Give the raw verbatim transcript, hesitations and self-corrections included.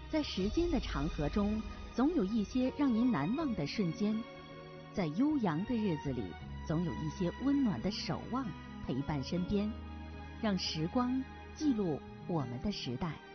在时间的长河中，总有一些让您难忘的瞬间；在悠扬的日子里，总有一些温暖的守望陪伴身边。让时光记录我们的时代。